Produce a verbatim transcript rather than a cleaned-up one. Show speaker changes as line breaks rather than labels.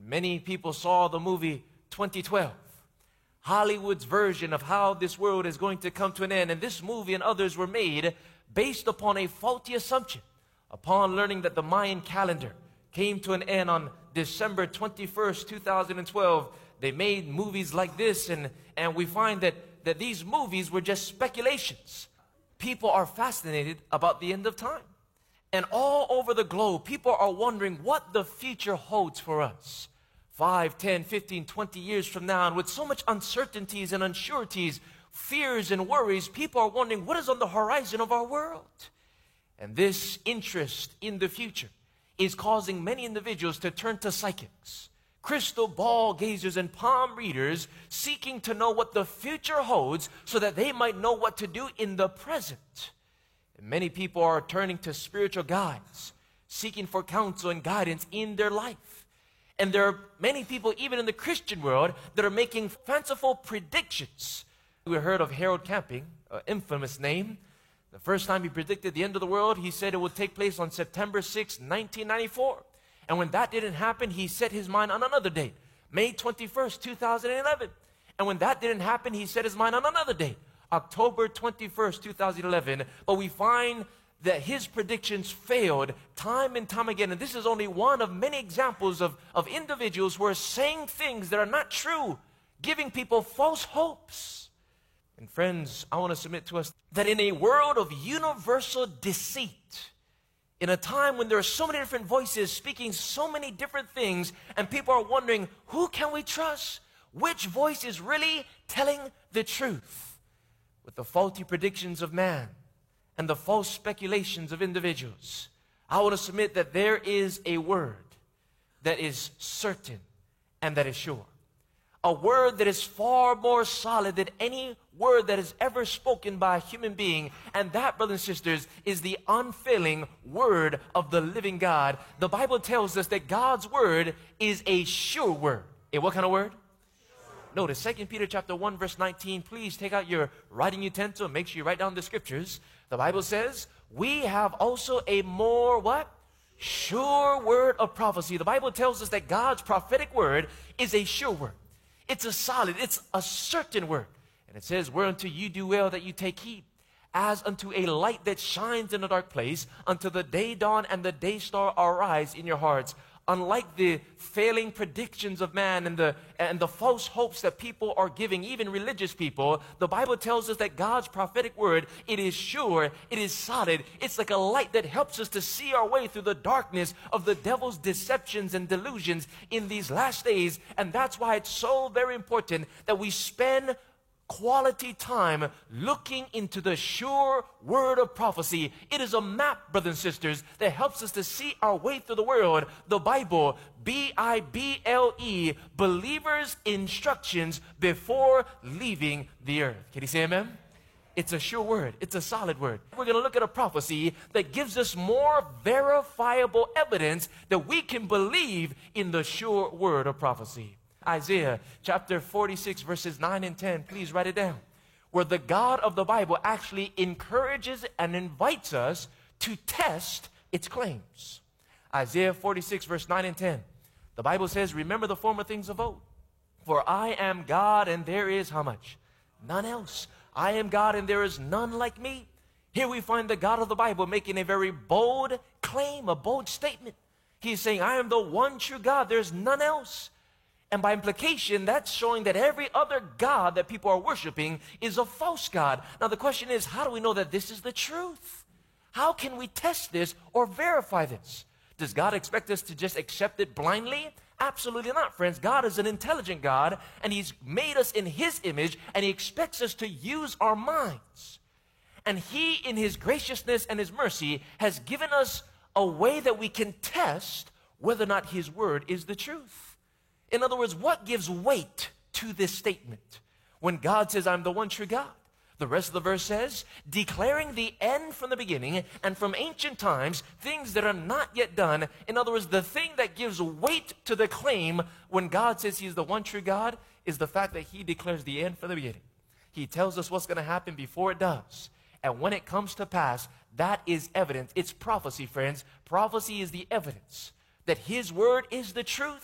Many people saw the movie twenty twelve, Hollywood's version of how this world is going to come to an end. And this movie and others were made based upon a faulty assumption. Upon learning that the Mayan calendar came to an end on December twenty-first, two thousand twelve, they made movies like this, and, and we find that, that these movies were just speculations. People are fascinated about the end of time. And all over the globe, people are wondering what the future holds for us. Five, ten, fifteen, twenty years from now, and with so much uncertainties and unsureties, fears and worries, people are wondering what is on the horizon of our world. And this interest in the future is causing many individuals to turn to psychics, crystal ball gazers, and palm readers, seeking to know what the future holds so that they might know what to do in the present. And many people are turning to spiritual guides, seeking for counsel and guidance in their life. And there are many people, even in the Christian world, that are making fanciful predictions. We heard of Harold Camping, an infamous name. The first time he predicted the end of the world, he said it would take place on September sixth, nineteen ninety-four. And when that didn't happen, he set his mind on another date, May twenty-first, two thousand eleven. And when that didn't happen, he set his mind on another date, October twenty-first, two thousand eleven. But we find that his predictions failed time and time again. And this is only one of many examples of, of individuals who are saying things that are not true, giving people false hopes. And friends, I want to submit to us that in a world of universal deceit, in a time when there are so many different voices speaking so many different things, and people are wondering, who can we trust? Which voice is really telling the truth? With the faulty predictions of man and the false speculations of individuals, I want to submit that there is a word that is certain and that is sure. A word that is far more solid than any word that is ever spoken by a human being. And that, brothers and sisters, is the unfailing word of the living God. The Bible tells us that God's word is a sure word. A what kind of word? Notice Second Peter chapter one, verse nineteen. Please take out your writing utensil. Make sure you write down the scriptures. The Bible says, we have also a more what? Sure word of prophecy. The Bible tells us that God's prophetic word is a sure word. It's a solid, it's a certain word. And it says, whereunto you do well that you take heed, as unto a light that shines in a dark place, until the day dawn and the day star arise in your hearts. Unlike the failing predictions of man and the, and the false hopes that people are giving, even religious people, the Bible tells us that God's prophetic word, it is sure, it is solid. It's like a light that helps us to see our way through the darkness of the devil's deceptions and delusions in these last days. And that's why it's so very important that we spend quality time looking into the sure word of prophecy. It is a map, brothers and sisters, that helps us to see our way through the world. The Bible, B I B L E, believers' instructions before leaving the earth. Can you say amen? It's a sure word. It's a solid word. We're going to look at a prophecy that gives us more verifiable evidence that we can believe in the sure word of prophecy. Isaiah chapter forty-six, verses nine and ten. Please write it down. Where the God of the Bible actually encourages and invites us to test its claims. Isaiah forty-six, verse nine and ten. The Bible says, remember the former things of old. For I am God and there is how much? None else. I am God and there is none like me. Here we find the God of the Bible making a very bold claim, a bold statement. He's saying, I am the one true God. There's none else. And by implication, that's showing that every other God that people are worshiping is a false God. Now the question is, how do we know that this is the truth? How can we test this or verify this? Does God expect us to just accept it blindly? Absolutely not, friends. God is an intelligent God, and He's made us in His image, and He expects us to use our minds. And He, in His graciousness and His mercy, has given us a way that we can test whether or not His word is the truth. In other words, what gives weight to this statement? When God says, I'm the one true God. The rest of the verse says, declaring the end from the beginning and from ancient times, things that are not yet done. In other words, the thing that gives weight to the claim when God says He's the one true God is the fact that He declares the end from the beginning. He tells us what's going to happen before it does. And when it comes to pass, that is evidence. It's prophecy, friends. Prophecy is the evidence that His word is the truth